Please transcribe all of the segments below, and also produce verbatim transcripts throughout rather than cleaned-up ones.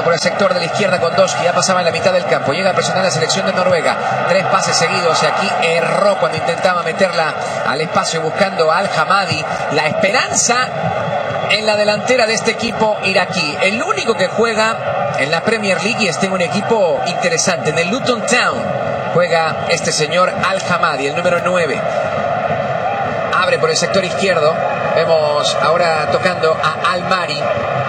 por el sector de la izquierda con Doski. Ya pasaba en la mitad del campo. Llega a presionar la selección de Noruega. Tres pases seguidos. Y aquí erró cuando intentaba meterla al espacio buscando a Al-Hamadi. La esperanza en la delantera de este equipo iraquí. El único que juega en la Premier League y está en un equipo interesante. En el Luton Town juega este señor Al-Hamadi, el número nueve. Abre por el sector izquierdo. Vemos ahora tocando a Al-Mari.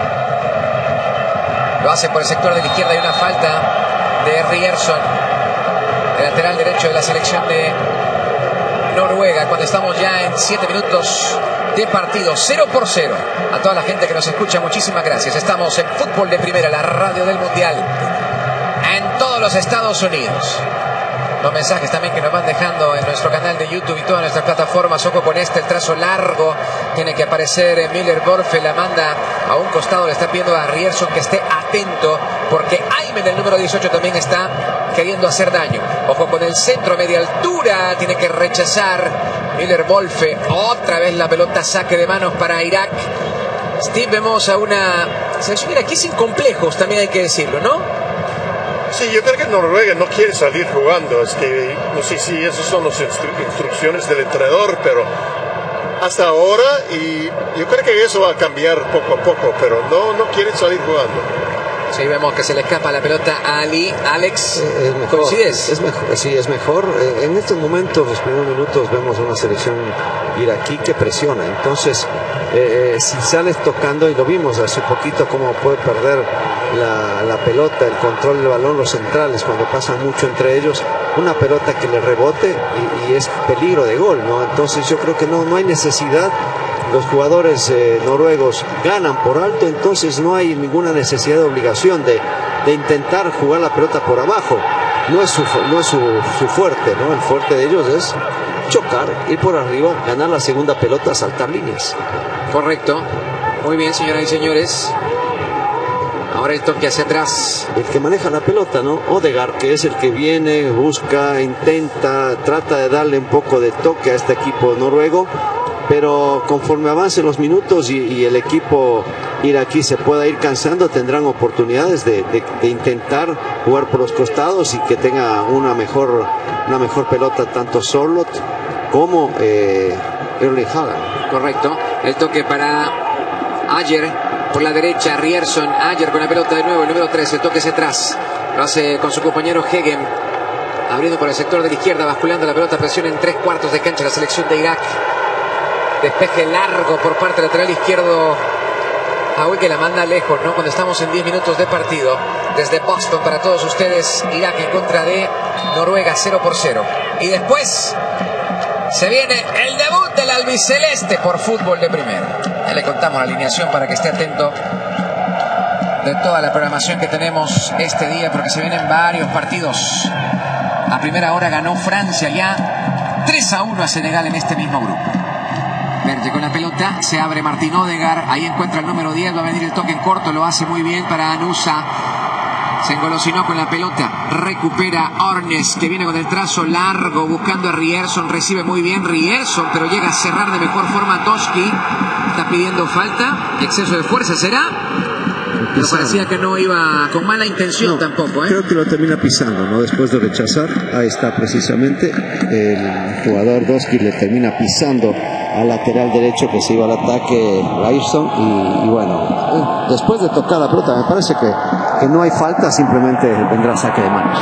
Lo hace por el sector de la izquierda. Hay una falta de Ryerson, el lateral derecho de la selección de Noruega, cuando estamos ya en siete minutos de partido. Cero por cero. A toda la gente que nos escucha, muchísimas gracias. Estamos en Fútbol de Primera, la radio del Mundial, en todos los Estados Unidos. Los mensajes también que nos van dejando en nuestro canal de YouTube y todas nuestras plataformas. Ojo con este, el trazo largo. Tiene que aparecer Müller-Borfe, la manda a un costado. Le está pidiendo a Ryerson que esté atento, porque Aymen, el número dieciocho, también está queriendo hacer daño. Ojo con el centro a media altura. Tiene que rechazar Müller-Borfe. Otra vez la pelota, saque de manos para Irak. Steve, vemos a una selección iraquí sin complejos, también hay que decirlo, ¿no? Sí, yo creo que Noruega no quiere salir jugando. Es que no sé si esas son las instru instrucciones del entrenador, pero hasta ahora, y yo creo que eso va a cambiar poco a poco, pero no, no quieren salir jugando. Sí, vemos que se le escapa la pelota a Ali. Alex, es mejor, ¿coincides? Es mejor, sí, es mejor. En estos momentos, los primeros minutos, vemos una selección iraquí que presiona. Entonces, eh, si sales tocando, y lo vimos hace poquito, cómo puede perder la, la pelota, el control del balón, los centrales, cuando pasan mucho entre ellos, una pelota que le rebote y, y es peligro de gol, ¿no? Entonces, yo creo que no, no hay necesidad. Los jugadores eh, noruegos ganan por alto, entonces no hay ninguna necesidad de obligación de, de intentar jugar la pelota por abajo. No es, su, no es su, su fuerte, ¿no? El fuerte de ellos es chocar, ir por arriba, ganar la segunda pelota, saltar líneas. Correcto. Muy bien, señoras y señores. Ahora el toque hacia atrás. El que maneja la pelota, ¿no? Odegaard, que es el que viene, busca, intenta, trata de darle un poco de toque a este equipo noruego. Pero conforme avancen los minutos y, y el equipo iraquí se pueda ir cansando, tendrán oportunidades de, de, de intentar jugar por los costados y que tenga una mejor, una mejor pelota tanto Sorloth como eh, Erling Haaland. Correcto. El toque para Ajer por la derecha. Ryerson. Ajer con la pelota de nuevo. El número tres. El toque hacia atrás. Lo hace con su compañero Hegen. Abriendo por el sector de la izquierda. Basculando la pelota. Presión en tres cuartos de cancha la selección de Irak. Despeje largo por parte lateral izquierdo. Aui, que la manda lejos, ¿no? Cuando estamos en diez minutos de partido. Desde Boston para todos ustedes. Irak en contra de Noruega, cero por cero. Y después se viene el debut del albiceleste por Fútbol de Primera. Ya le contamos la alineación para que esté atento de toda la programación que tenemos este día, porque se vienen varios partidos. A primera hora ganó Francia ya tres a uno a Senegal en este mismo grupo. Verde con la pelota, se abre Martín Odegaard, ahí encuentra el número diez, va a venir el toque en corto, lo hace muy bien para Anusa. Se engolosinó con la pelota, recupera Ornes, que viene con el trazo largo, buscando a Ryerson, recibe muy bien Ryerson, pero llega a cerrar de mejor forma Doski. Está pidiendo falta, exceso de fuerza, ¿será? Pero parecía que no iba con mala intención no, tampoco, ¿eh? Creo que lo termina pisando, ¿no? Después de rechazar, ahí está precisamente, el jugador Doski le termina pisando al lateral derecho que se iba al ataque Ryerson y, y bueno, después de tocar la pelota, me parece que, que no hay falta, simplemente vendrá saque de manos.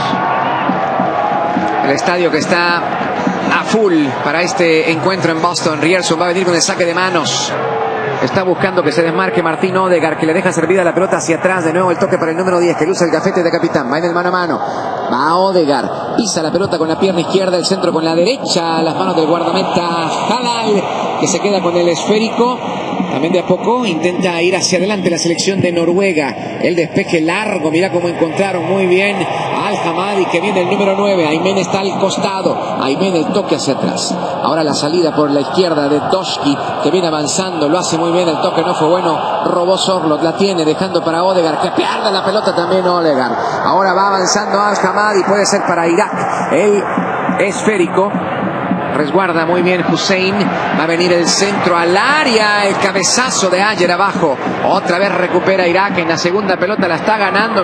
El estadio que está a full para este encuentro en Boston. Ryerson va a venir con el saque de manos. Está buscando que se desmarque Martín Odegaard, que le deja servida la pelota hacia atrás. De nuevo el toque para el número diez, que luce el gafete de capitán. Va en el mano a mano. Va Odegaard. Pisa la pelota con la pierna izquierda, el centro con la derecha. Las manos del guardameta Halal, que se queda con el esférico. También de a poco intenta ir hacia adelante la selección de Noruega. El despeje largo. Mira cómo encontraron muy bien a Al-Hamadi, que viene el número nueve. Aymen está al costado. Aymen el toque hacia atrás. Ahora la salida por la izquierda de Doski, que viene avanzando. Lo hace muy bien. El toque no fue bueno. Robó Sorloth. La tiene dejando para Odegaard, que pierde la pelota también Odegaard. Ahora va avanzando Al-Hamadi. Puede ser para Irak. El esférico. Resguarda muy bien Hussein. Va a venir el centro al área. El cabezazo de Ajer abajo. Otra vez recupera Irak. En la segunda pelota la está ganando.